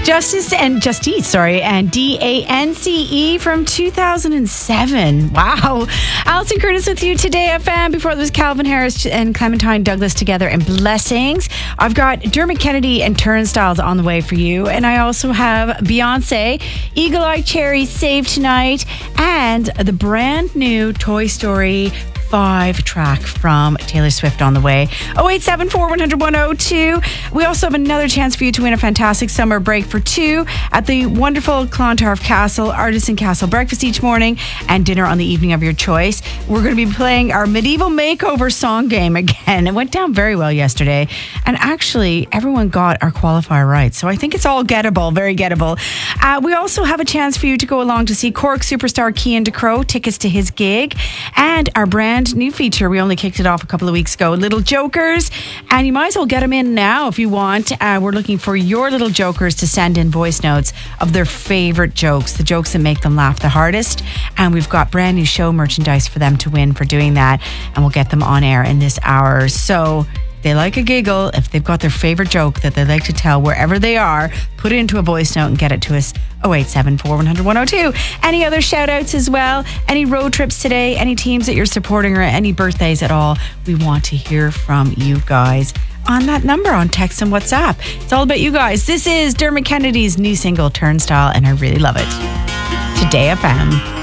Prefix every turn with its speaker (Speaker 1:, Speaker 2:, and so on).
Speaker 1: Justice and DANCE from 2007. Wow. Alison Curtis with you today, FM. Before it was Calvin Harris and Clementine Douglas together in Blessings. I've got Dermot Kennedy and Turnstiles on the way for you. And I also have Beyonce, Eagle Eye Cherry, Save Tonight, and the brand new Toy Story 5 track from Taylor Swift on the way. 0874 100 102. We also have another chance for you to win a fantastic summer break for two at the wonderful Clontarf Castle, Artisan Castle breakfast each morning and dinner on the evening of your choice. We're going to be playing our medieval makeover song game again. It went down very well yesterday, and actually everyone got our qualifier right, so I think it's all gettable, very gettable. We also have a chance for you to go along to see Cork superstar Cian DeCrow, tickets to his gig, and our brand new feature. We only kicked it off a couple of weeks ago, Little Jokers, and you might as well get them in now if you want. We're looking for your little jokers to send in voice notes of their favorite jokes, the jokes that make them laugh the hardest, and we've got brand new show merchandise for them to win for doing that, and we'll get them on air in this hour. So they like a giggle. If they've got their favorite joke that they like to tell wherever they are, put it into a voice note and get it to us. 0874 100 102. Any other shout outs as well? Any road trips today? Any teams that you're supporting or any birthdays at all? We want to hear from you guys on that number on text and WhatsApp. It's all about you guys. This is Dermot Kennedy's new single Turnstile, and I really love it. Today FM.